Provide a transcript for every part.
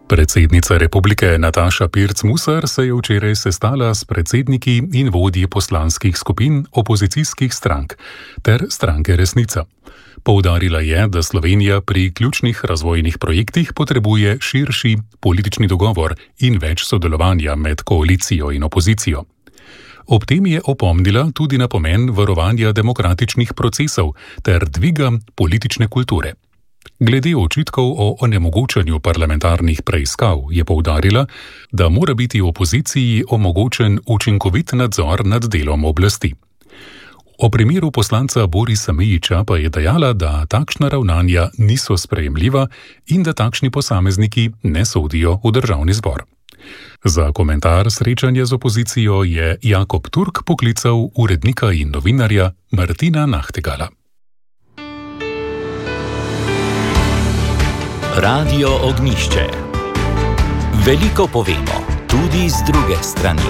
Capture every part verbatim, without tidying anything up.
Predsednica republike Nataša Pirc Musar se je včeraj sestala s predsedniki in vodji poslanskih skupin opozicijskih strank ter stranke Resnica. Poudarila je, da Slovenija pri ključnih razvojnih projektih potrebuje širši politični dogovor in več sodelovanja med koalicijo in opozicijo. Ob tem je opomnila tudi na pomen varovanja demokratičnih procesov ter dviga politične kulture. Glede očitkov o onemogočanju parlamentarnih preiskav je poudarila, da mora biti opoziciji omogočen učinkovit nadzor nad delom oblasti. O primeru poslanca Borisa Mejića pa je dejala, da takšna ravnanja niso sprejemljiva in da takšni posamezniki ne sodijo v državni zbor. Za komentar srečanja z opozicijo je Jakob Turk poklical urednika in novinarja Martina Nachtigala. Radio Ognjišče. Veliko povemo, tudi z druge strani.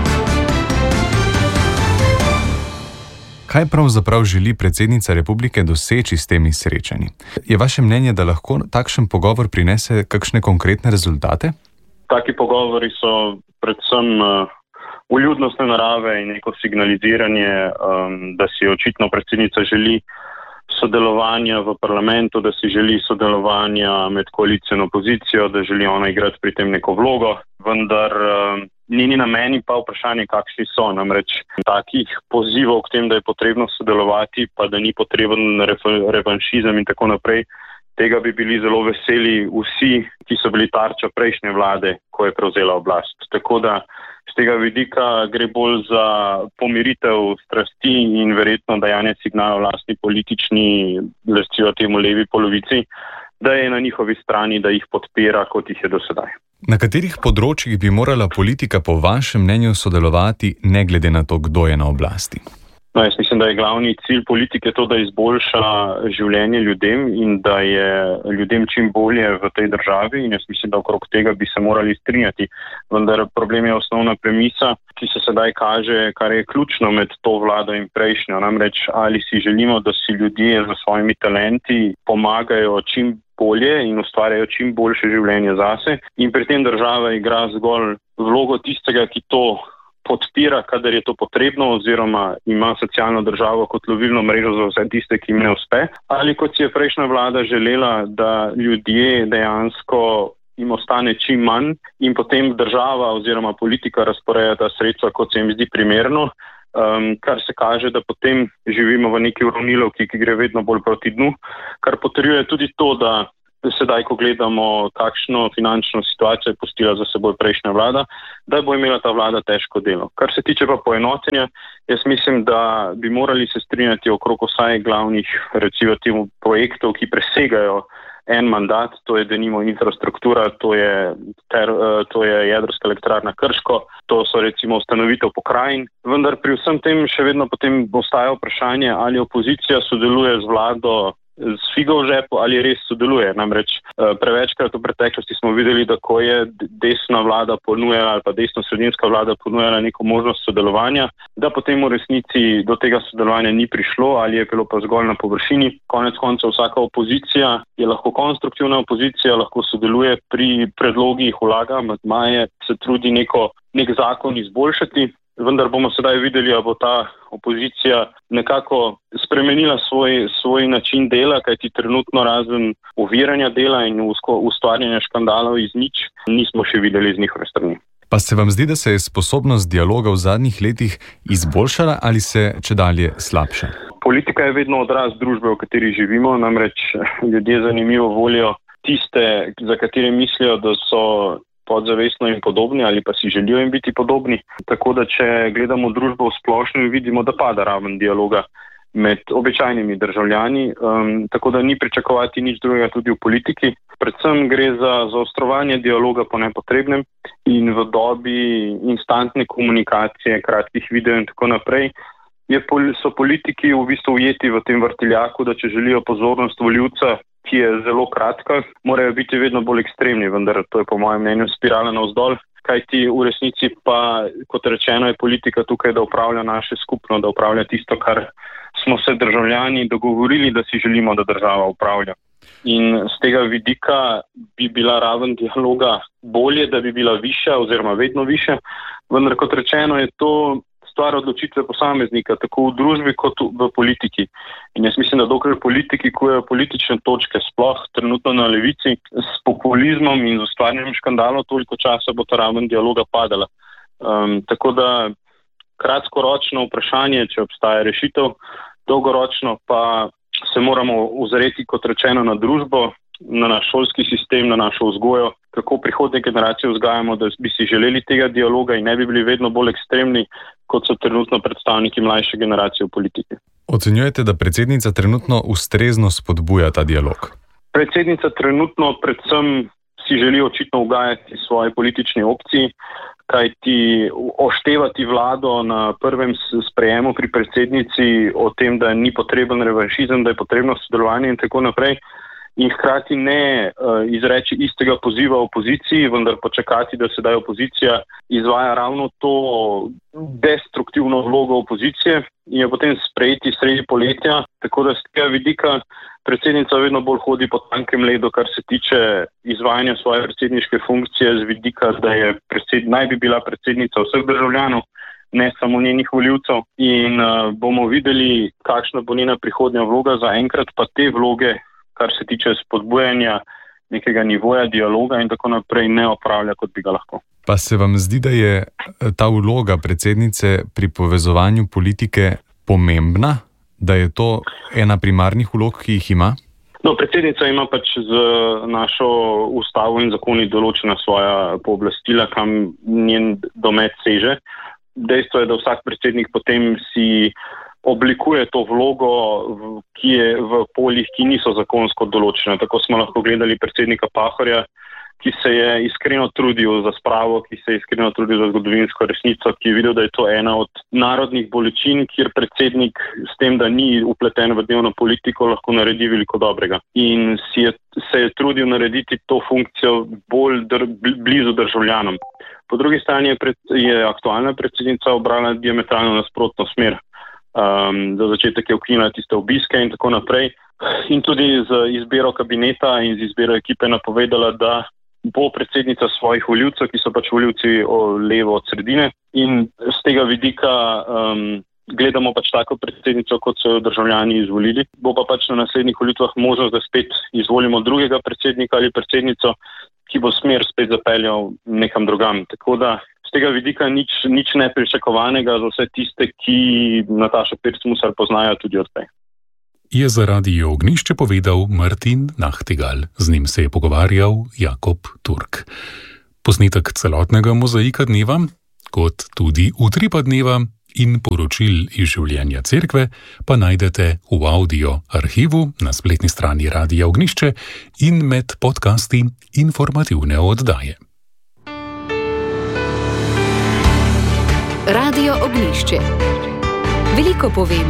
Kaj pravzaprav želi predsednica republike doseči s temi srečanji? Je vaše mnenje, da lahko takšen pogovor prinese kakšne konkretne rezultate? Taki pogovori so predvsem uh, vljudnostne narave in neko signaliziranje, um, da si očitno predsednica želi sodelovanja v parlamentu, da si želi sodelovanja med koalicijo in opozicijo, da želi ona igrati pri tem neko vlogo, vendar uh, njeni nameni pa vprašanje, kakšni so. Namreč takih pozivov k tem, da je potrebno sodelovati, pa da ni potreben revanšizem in tako naprej, tega bi bili zelo veseli vsi, ki so bili tarča prejšnje vlade, ko je prevzela oblast. Tako da z tega vidika gre bolj za pomiritev strasti in verjetno dajanje signala vlastni politični, recimo temu levi polovici, da je na njihovi strani, da jih podpira, kot jih je do sedaj. Na katerih področjih bi morala politika po vašem mnenju sodelovati, ne glede na to, kdo je na oblasti? No, jaz mislim, da je glavni cilj politike to, da izboljša življenje ljudem in da je ljudem čim bolje v tej državi, in jaz mislim, da okrog tega bi se morali strinjati. Vendar problem je osnovna premisa, ki se sedaj kaže, kar je ključno med to vlado in prejšnjo. Namreč, ali si želimo, da si ljudje z svojimi talenti pomagajo čim bolje in ustvarjajo čim boljše življenje zase, in pri tem država igra zgolj vlogo tistega, ki to podpira, kadar je to potrebno, oziroma ima socialno državo kot lovilno mrežo za vse tiste, ki jim ne uspe, ali kot si je prejšnja vlada želela, da ljudje dejansko jim ostane čim manj in potem država oziroma politika razporeja ta sredstva, kot se jim zdi primerno, um, kar se kaže, da potem živimo v neki uravnilovki, ki gre vedno bolj proti dnu, kar potrjuje tudi to, da sedaj, ko gledamo, kakšno finančno situacijo je pustila za seboj prejšnja vlada, da bo imela ta vlada težko delo. Kar se tiče pa poenotenja, jaz mislim, da bi morali se strinjati okrog vsaj glavnih, recimo temu, projektov, ki presegajo en mandat, to je denimo infrastruktura, to je, ter, to je jedrska elektrarna Krško, to so recimo ustanovitev pokrajin, vendar pri vsem tem še vedno potem ostaja vprašanje, ali opozicija sodeluje z vlado z figo v žepu ali res sodeluje. Namreč prevečkrat v preteklosti smo videli, da ko je desna vlada ponujala ali pa desno-sredinska vlada ponujala neko možnost sodelovanja, da potem v resnici do tega sodelovanja ni prišlo ali je bilo pa zgolj na površini. Konec koncev vsaka opozicija je lahko konstruktivna opozicija, lahko sodeluje pri predlogih, vlaga amandmaje, se trudi neko, nek zakon izboljšati. Vendar bomo sedaj videli, ali bo ta opozicija nekako spremenila svoj, svoj način dela, kajti trenutno razen oviranja dela in ustvarjanja škandalov iz nič nismo še videli z njihove strani. Pa se vam zdi, da se je sposobnost dialoga v zadnjih letih izboljšala ali se čedalje slabša? Politika je vedno odraz družbe, v kateri živimo, namreč ljudje zanimivo volijo tiste, za katere mislijo, da so podzavestno in podobni ali pa si želijo jim biti podobni. Tako da, če gledamo družbo v splošno, vidimo, da pada raven dialoga med običajnimi državljani, um, tako da ni pričakovati nič drugega tudi v politiki. Predvsem gre za zaostrovanje dialoga po nepotrebnem in v dobi instantne komunikacije, kratkih videov in tako naprej, je, so politiki v bistvu ujeti v tem vrtiljaku, da če želijo pozornost volivca, ki je zelo kratka, morajo biti vedno bolj ekstremni, vendar to je po mojem mnenju spirala navzdol, kajti v resnici pa, kot rečeno, je politika tukaj, da upravlja naše skupno, da upravlja tisto, kar smo se državljani dogovorili, da si želimo, da država upravlja. In z tega vidika bi bila raven dialoga bolje, da bi bila višja oziroma vedno višja, vendar kot rečeno je to stvar odločitve posameznika, tako v družbi kot v politiki. In jaz mislim, da dokler politiki kujejo politične točke, sploh trenutno na levici, s populizmom in z ustvarjanjem škandalov, toliko časa bo ta raven dialoga padala. Um, tako da kratkoročno vprašanje, če obstaja rešitev, dolgoročno pa se moramo ozreti, kot rečeno, na družbo, na naš šolski sistem, na našo vzgojo, kako prihodnje generacije vzgajamo, da bi si želeli tega dialoga in ne bi bili vedno bolj ekstremni, kot so trenutno predstavniki mlajše generacije v politiki. Ocenjujete, da predsednica trenutno ustrezno spodbuja ta dialog? Predsednica trenutno predvsem si želi očitno ugajati svoji politični opciji, kajti oštevati vlado na prvem sprejemu pri predsednici o tem, da ni potreben revanšizem, da je potrebno sodelovanje in tako naprej, in hkrati ne uh, izreči istega poziva opoziciji, vendar počakati, da sedaj opozicija izvaja ravno to destruktivno vlogo opozicije in jo potem sprejeti sredi poletja, tako da z tega vidika predsednica vedno bolj hodi po tankem ledu, kar se tiče izvajanja svoje predsedniške funkcije z vidika, da je predsed, naj bi bila predsednica vseh državljanov, ne samo njenih voljivcev. In uh, bomo videli, kakšna bo njena prihodnja vloga. Za enkrat pa te vloge, kar se tiče spodbujanja nekega nivoja dialoga in tako naprej, ne opravlja, kot bi ga lahko. Pa se vam zdi, da je ta vloga predsednice pri povezovanju politike pomembna? Da je to ena primarnih vlog, ki jih ima? No, predsednica ima pač z našo ustavo in zakoni določena svoja pooblastila, kam njen domet seže. Dejstvo je, da vsak predsednik potem si oblikuje to vlogo, ki je v poljih, ki niso zakonsko določene. Tako smo lahko gledali predsednika Pahorja, ki se je iskreno trudil za spravo, ki se je iskreno trudil za zgodovinsko resnico, ki je videl, da je to ena od narodnih bolečin, kjer predsednik s tem, da ni upleten v dnevno politiko, lahko naredi veliko dobrega. In si je, se je trudil narediti to funkcijo bolj dr, blizu državljanom. Po drugi strani je, pred, je aktualna predsednica obrala diametralno nasprotno smer. Um, za začetek je ukinila tiste obiske in tako naprej. In tudi z izbiro kabineta in z izbiro ekipe napovedala, da bo predsednica svojih voljivcev, ki so pač voljivci levo od sredine, in z tega vidika um, gledamo pač tako predsednico, kot so jo državljani izvolili. Bo pa pač na naslednjih volitvah možnost, da spet izvolimo drugega predsednika ali predsednico, ki bo smer spet zapeljal nekam drugam. Tako da z tega vidika nič, nič nepričakovanega za vse tiste, ki Natašo Pirc Musar poznajo tudi odprej. Je za Radio Ognjišče povedal Martin Nachtigal. Z njim se je pogovarjal Jakob Turk. Posnetek celotnega mozaika dneva, kot tudi utripa dneva in poročil iz življenja cerkve, pa najdete v audio arhivu na spletni strani Radia Ognjišče in med podcasti informativne oddaje. Radio Ognjišče. Veliko povemo.